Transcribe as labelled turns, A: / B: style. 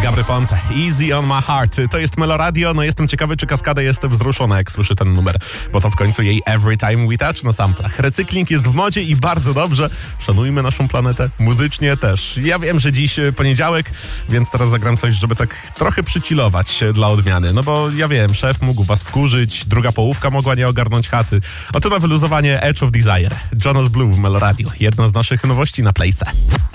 A: Gabry Ponte, Easy on my heart. To jest Meloradio, no jestem ciekawy, czy Kaskada jest wzruszona, jak słyszy ten numer, bo to w końcu jej Every Time We Touch na samplach. Recykling jest w modzie i bardzo dobrze. Szanujmy naszą planetę, muzycznie też. Ja wiem, że dziś poniedziałek, więc teraz zagram coś, żeby tak trochę przycilować dla odmiany. No bo ja wiem, szef mógł was wkurzyć, druga połówka mogła nie ogarnąć chaty. Oto na wyluzowanie Edge of Desire. Jonas Blue w Meloradio. Jedna z naszych nowości na Playce.